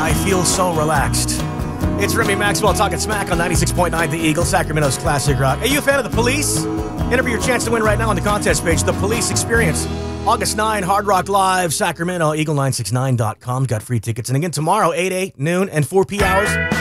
I feel so relaxed. It's Remy Maxwell talking smack on 96.9 The Eagle, Sacramento's classic rock. Are you a fan of The Police? Enter for your chance to win right now on the contest page. The Police Experience. August 9, Hard Rock Live, Sacramento, eagle969.com. Got free tickets. And again, tomorrow, 8, noon, and 4 p hours.